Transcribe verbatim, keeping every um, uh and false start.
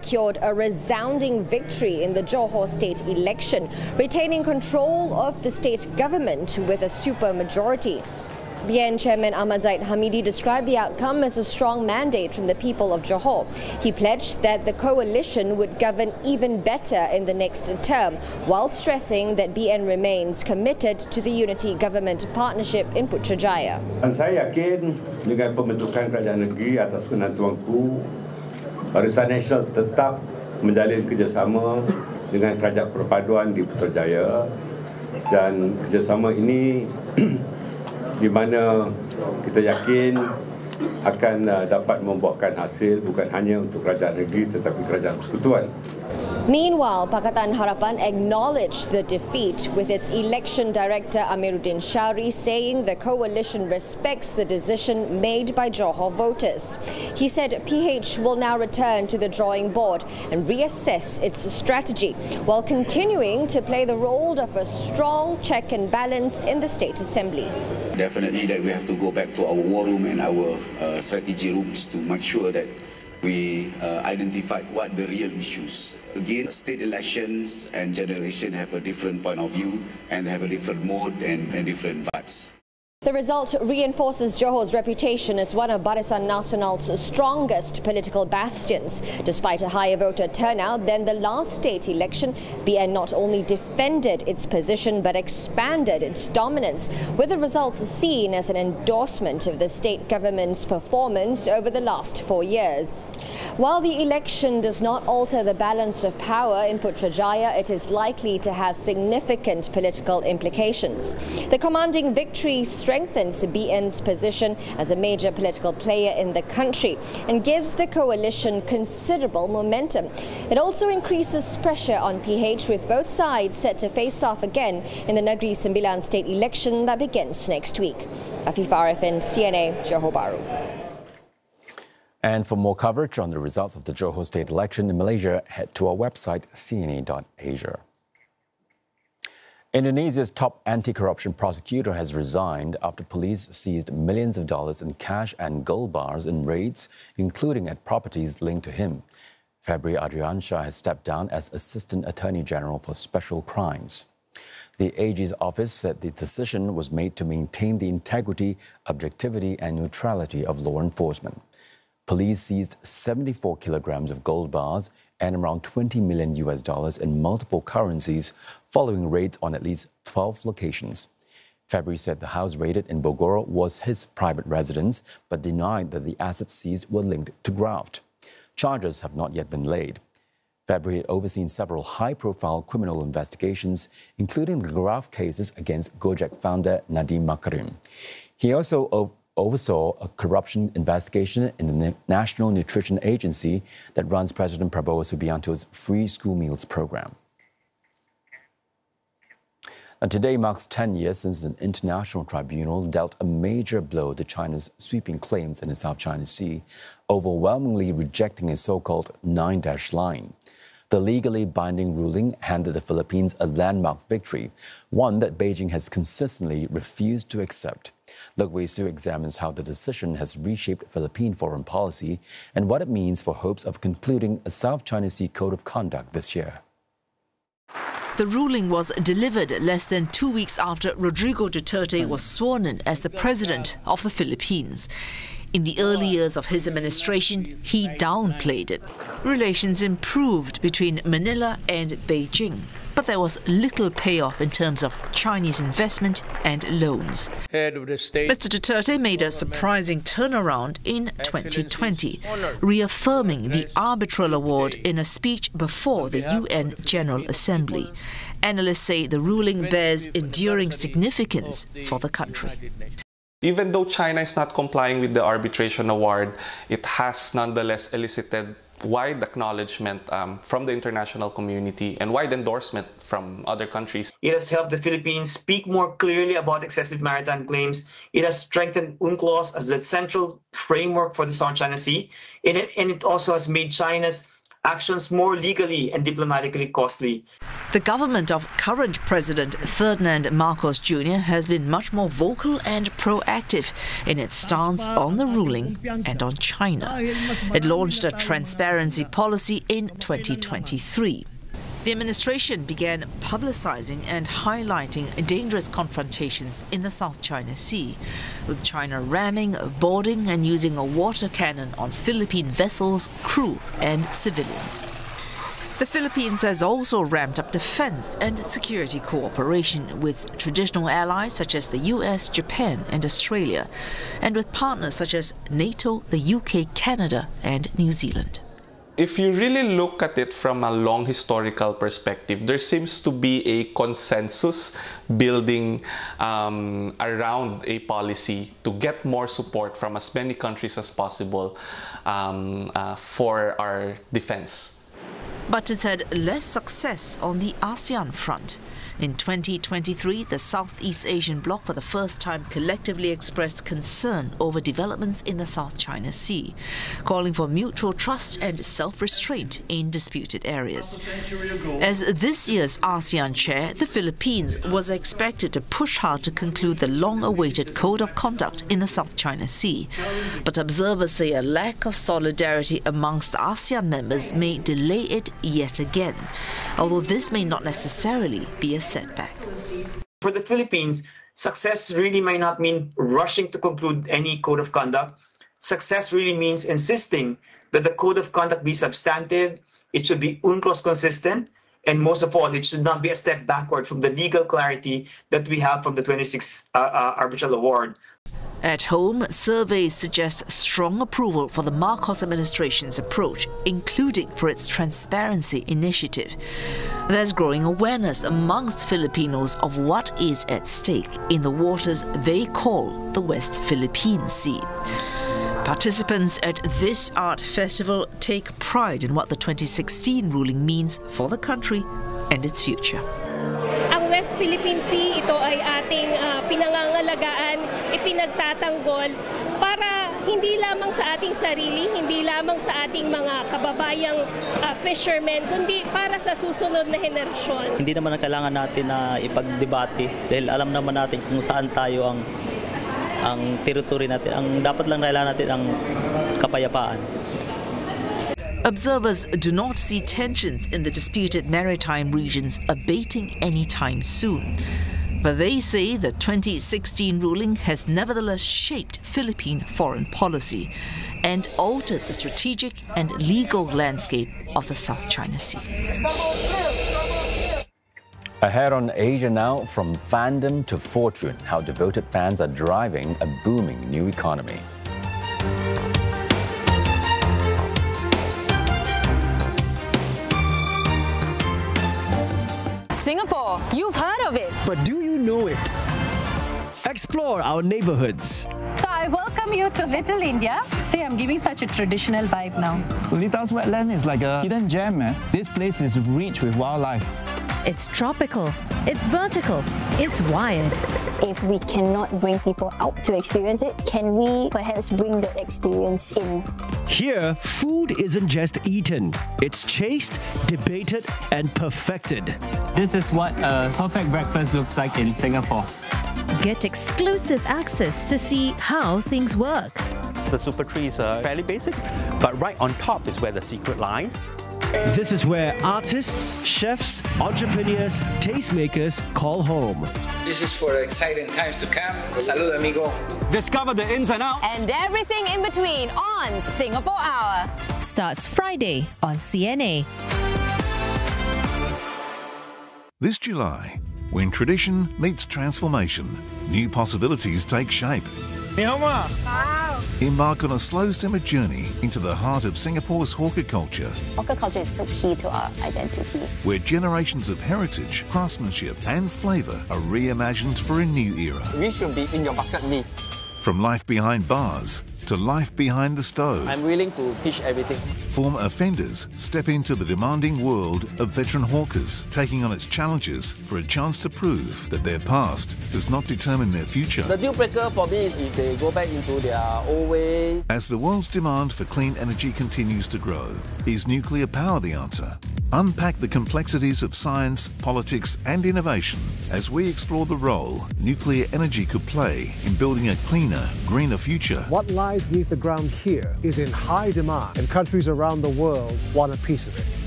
secured a resounding victory in the Johor state election, retaining control of the state government with a supermajority. B N Chairman Ahmad Zahid Hamidi described the outcome as a strong mandate from the people of Johor. He pledged that the coalition would govern even better in the next term, while stressing that B N remains committed to the unity government partnership in Putrajaya. Dan saya yakin dengan pembentukan kerajaan negeri atas penentuanku, Barisan Nasional tetap menjalin kerjasama dengan Kerajaan Perpaduan di Putrajaya, dan kerjasama ini di mana kita yakin akan uh, dapat membuahkan hasil bukan hanya untuk kerajaan negeri tetapi kerajaan persekutuan. Meanwhile, Pakatan Harapan acknowledged the defeat, with its election director Amiruddin Shari saying the coalition respects the decision made by Johor voters. He said P H will now return to the drawing board and reassess its strategy, while continuing to play the role of a strong check and balance in the State Assembly. Definitely that we have to go back to our war room and our uh, strategy rooms to make sure that we uh, identified what the real issues. Again, state elections and general election have a different point of view and have a different mode and, and different vibes. The result reinforces Johor's reputation as one of Barisan Nasional's strongest political bastions. Despite a higher voter turnout than the last state election, B N not only defended its position but expanded its dominance, with the results seen as an endorsement of the state government's performance over the last four years. While the election does not alter the balance of power in Putrajaya, it is likely to have significant political implications. The commanding victory strengthens B N's position as a major political player in the country and gives the coalition considerable momentum. It also increases pressure on P H, with both sides set to face off again in the Negeri Sembilan state election that begins next week. Afifah Arifin, C N A, Johor Bahru. And for more coverage on the results of the Johor state election in Malaysia, head to our website c n a dot asia. Indonesia's top anti-corruption prosecutor has resigned after police seized millions of dollars in cash and gold bars in raids, including at properties linked to him. Febri Adriansyah has stepped down as Assistant Attorney General for Special Crimes. The A G's office said the decision was made to maintain the integrity, objectivity and neutrality of law enforcement. Police seized seventy-four kilograms of gold bars and around twenty million U S dollars in multiple currencies following raids on at least twelve locations. Febri said the house raided in Bogor was his private residence, but denied that the assets seized were linked to graft. Charges have not yet been laid. Febri had overseen several high-profile criminal investigations, including the graft cases against Gojek founder Nadiem Makarim. He also oversaw a corruption investigation in the National Nutrition Agency that runs President Prabowo Subianto's free school meals program. And today marks ten years since an international tribunal dealt a major blow to China's sweeping claims in the South China Sea, overwhelmingly rejecting a so-called nine-dash line. The legally binding ruling handed the Philippines a landmark victory, one that Beijing has consistently refused to accept. Look Wei Su examines how the decision has reshaped Philippine foreign policy and what it means for hopes of concluding a South China Sea Code of Conduct this year. The ruling was delivered less than two weeks after Rodrigo Duterte was sworn in as the president of the Philippines. In the early years of his administration, he downplayed it. Relations improved between Manila and Beijing, but there was little payoff in terms of Chinese investment and loans. Mister Duterte made a surprising turnaround in twenty twenty, reaffirming the arbitral award in a speech before the U N General Assembly. Analysts say the ruling bears enduring significance for the country. Even though China is not complying with the arbitration award, it has nonetheless elicited wide acknowledgement um, from the international community and wide endorsement from other countries. It has helped the Philippines speak more clearly about excessive maritime claims. It has strengthened UNCLOS as the central framework for the South China Sea. And it, and it also has made China's actions more legally and diplomatically costly. The government of current President Ferdinand Marcos Junior has been much more vocal and proactive in its stance on the ruling and on China. It launched a transparency policy in twenty twenty-three. The administration began publicizing and highlighting dangerous confrontations in the South China Sea, with China ramming, boarding and using a water cannon on Philippine vessels, crew and civilians. The Philippines has also ramped up defense and security cooperation with traditional allies such as the U S, Japan and Australia, and with partners such as NATO, the U K, Canada and New Zealand. If you really look at it from a long historical perspective, there seems to be a consensus building um, around a policy to get more support from as many countries as possible um, uh, for our defense. But it's had less success on the ASEAN front. In twenty twenty-three, the Southeast Asian bloc for the first time collectively expressed concern over developments in the South China Sea, calling for mutual trust and self-restraint in disputed areas. As this year's ASEAN chair, the Philippines was expected to push hard to conclude the long-awaited Code of Conduct in the South China Sea. But observers say a lack of solidarity amongst ASEAN members may delay it yet again, although this may not necessarily be a setback. For the Philippines, success really may not mean rushing to conclude any code of conduct. Success really means insisting that the code of conduct be substantive, it should be UNCLOS consistent, and most of all, it should not be a step backward from the legal clarity that we have from the twenty-sixth uh, uh, Arbitral Award. At home, surveys suggest strong approval for the Marcos administration's approach, including for its transparency initiative. There's growing awareness amongst Filipinos of what is at stake in the waters they call the West Philippine Sea. Participants at this art festival take pride in what the twenty sixteen ruling means for the country and its future. Ang West Philippine Sea, ito ay ating uh, pinangangalagaan, ipinagtatanggol para hindi lamang sa ating sarili, hindi lamang sa ating mga kababayang uh, fishermen, kundi para sa susunod na henerasyon. Hindi naman na kailangan natin na ipagdebate dahil alam naman natin kung saan tayo ang ang territory natin. Ang dapat lang kailangan natin ang kapayapaan. Observers do not see tensions in the disputed maritime regions abating anytime soon. But they say the twenty sixteen ruling has nevertheless shaped Philippine foreign policy and altered the strategic and legal landscape of the South China Sea. Ahead on Asia now, from fandom to fortune, how devoted fans are driving a booming new economy. Singapore, you've heard of it. But do you know it? Explore our neighborhoods. So I welcome you to Little India. See, I'm giving such a traditional vibe now. Solita's wetland is like a hidden gem, man. This place is rich with wildlife. It's tropical, it's vertical, it's wired. If we cannot bring people out to experience it, can we perhaps bring the experience in? Here, food isn't just eaten. It's chased, debated, and perfected. This is what a perfect breakfast looks like in Singapore. Get exclusive access to see how things work. The super trees are fairly basic, but right on top is where the secret lies. This is where artists, chefs, entrepreneurs, tastemakers call home. This is for exciting times to come. Salud, amigo. Discover the ins and outs. And everything in between on Singapore Hour. Starts Friday on C N A. This July, when tradition meets transformation, new possibilities take shape. Wow. Embark on a slow simmer journey into the heart of Singapore's hawker culture. Hawker culture is so key to our identity. Where generations of heritage, craftsmanship and flavour are reimagined for a new era. We should be in your bucket list. From life behind bars to life behind the stove. I'm willing to teach everything. Former offenders step into the demanding world of veteran hawkers, taking on its challenges for a chance to prove that their past does not determine their future. The deal breaker for me is if they go back into their old way. As the world's demand for clean energy continues to grow, is nuclear power the answer? Unpack the complexities of science, politics and innovation as we explore the role nuclear energy could play in building a cleaner, greener future. What lies beneath the ground here is in high demand, and countries around the world want a piece of it.